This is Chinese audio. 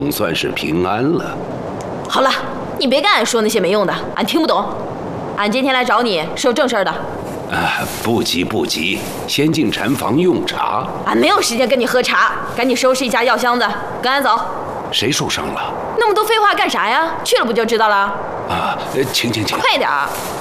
总算是平安了。 好了，你别跟俺说那些没用的，俺听不懂。俺今天来找你是有正事儿的。 不急不急，先进禅房用茶。 俺没有时间跟你喝茶，赶紧收拾一下药箱子，跟俺走。 谁受伤了？ 那么多废话干啥呀？去了不就知道了？ 请， 快点儿！